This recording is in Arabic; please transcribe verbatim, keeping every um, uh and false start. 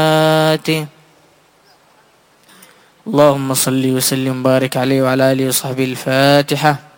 آته. اللهم صل وسلم وبارك عليه وعلى آله وصحبه. الفاتحة.